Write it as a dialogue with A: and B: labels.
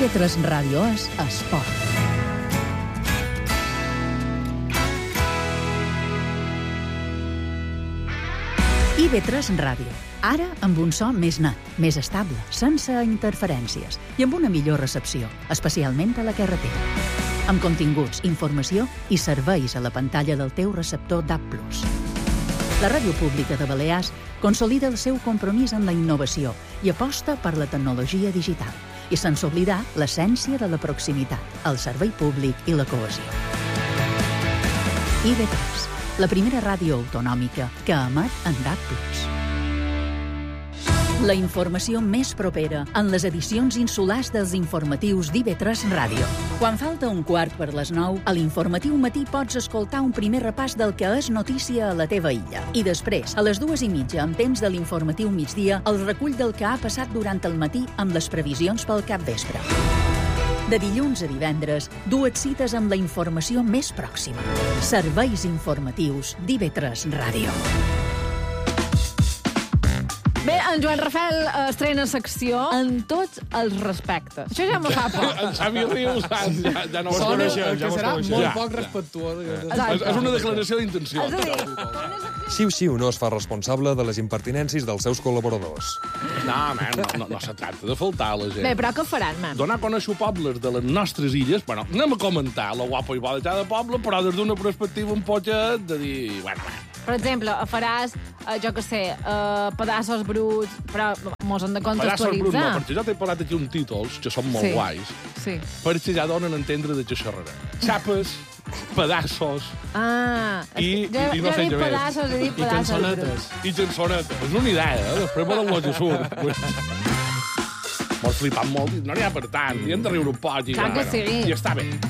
A: IB3 Ràdio és esport. IB3 Ràdio. Ara amb un so més net, més estable, sense interferències i amb una millor recepció, especialment a la carretera. Amb continguts, informació i serveis a la pantalla del teu receptor DAB+. La Ràdio Pública de Balears consolida el seu compromís amb la innovació i aposta per la tecnologia digital, i sense oblidar l'essència de la proximitat, el servei públic i la cohesió. IB3, la primera ràdio autonòmica que emet en DAB+. La informació més propera en les edicions insulars dels informatius d'IB3 Ràdio. Quan falta 9:15, a l'informatiu matí pots escoltar un primer repàs del que és notícia a la teva illa. I després, a les 2:30, en temps de l'informatiu migdia, el recull del que ha passat durant el matí amb les previsions pel capvespre. De dilluns a divendres, et cites amb la informació més pròxima. Serveis informatius d'IB3 Ràdio.
B: Bé, en Joan Rafael estrena secció en tots els respectes. Això ja m'ho fa por.
C: En Xavi Rius ja no ho
D: Sona
C: coneixem.
D: que serà molt poc respectuós.
C: És una declaració d'intenció.
B: És a dir,
E: Siu no es fa responsable de les impertinències dels seus col·laboradors.
C: No, man, no se tracta de faltar a la gent.
B: bé, però què faran, man?
C: Donar a conèixer pobles de les nostres illes, bueno, anem a comentar la guapa i bona de cada poble, però des d'una perspectiva un potxet de dir, bueno,
B: Per exemple, faràs, jo què sé, pedaços bruts, però mos hem de
C: pedaços bruts, no,
B: contextualitzar.
C: perquè jo t'he parlat aquí uns títols que són molt
B: Sí.
C: guais,
B: Sí.
C: perquè ja donen a entendre de què xerrarà. Xapes, pedaços
B: Ah,
C: I
B: jo
C: no
B: he
C: sé
B: dit
C: què més.
B: pedaços, he dit
D: I
B: pedaços
D: cançonetes.
B: bruts.
C: i cançonetes. És una idea, després veurem lo que surt. M'ho has flipat molt, no n'hi ha per tant, i hem de riure un poc. I,
B: Clar que sí.
C: I està bé.